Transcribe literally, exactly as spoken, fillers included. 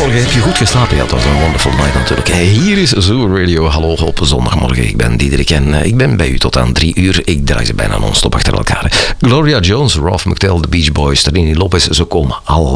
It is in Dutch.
Goedemorgen, heb je goed geslapen? Ja, dat was een wonderful night natuurlijk. Hier is Zoo Radio, hallo op zondagmorgen. Ik ben Diederik en uh, ik ben bij u tot aan drie uur. Ik draai ze bijna non-stop achter elkaar. Gloria Jones, Ralph McTell, The Beach Boys, Trini Lopez, ze komen allemaal